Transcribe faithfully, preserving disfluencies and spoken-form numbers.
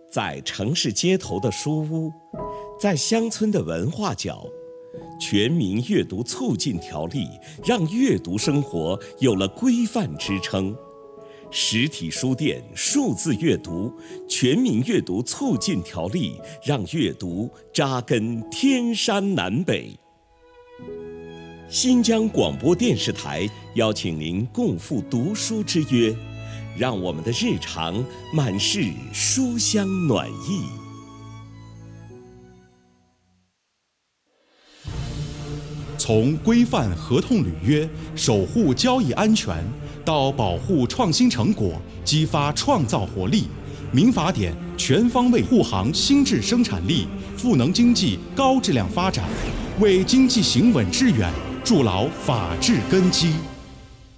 在城市街头的书屋，在乡村的文化角，全民阅读促进条例让阅读生活有了规范支撑。实体书店数字阅读全民阅读促进条例让阅读扎根天山南北。新疆广播电视台邀请您共赴读书之约，让我们的日常满是书香暖意。 从规范合同履约、守护交易安全，到保护创新成果、激发创造活力，民法典全方位护航新质生产力，赋能经济高质量发展，为经济行稳致远筑牢法治根基。